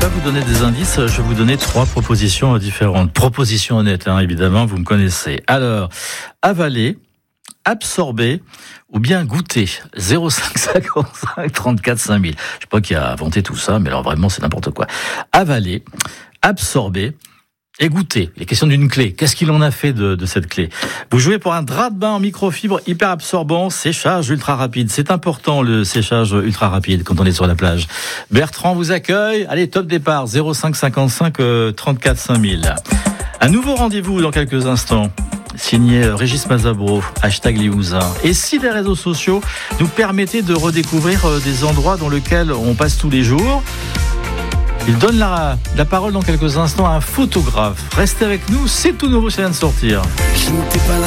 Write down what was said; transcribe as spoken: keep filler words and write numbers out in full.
pas vous donner des indices, je vais vous donner trois propositions différentes. Propositions honnêtes, hein, évidemment, vous me connaissez. Alors, avaler, absorber ou bien goûter. zéro cinq cinquante-cinq trente-quatre cinq mille. Je sais pas qui a inventé tout ça, mais alors vraiment c'est n'importe quoi. Avaler, absorber et goûter. Il est question d'une clé. Qu'est-ce qu'il en a fait de, de cette clé? Vous jouez pour un drap de bain en microfibre hyper absorbant, séchage ultra rapide. C'est important le séchage ultra rapide quand on est sur la plage. Bertrand vous accueille. Allez, top départ, zéro cinq cinquante-cinq trente-quatre cinq mille. Un nouveau rendez-vous dans quelques instants. Signé Régis Mazabro, hashtag Limousin. Et si les réseaux sociaux nous permettaient de redécouvrir des endroits dans lesquels on passe tous les jours? Il donne la, la parole dans quelques instants à un photographe. Restez avec nous, c'est tout nouveau, ça vient de sortir.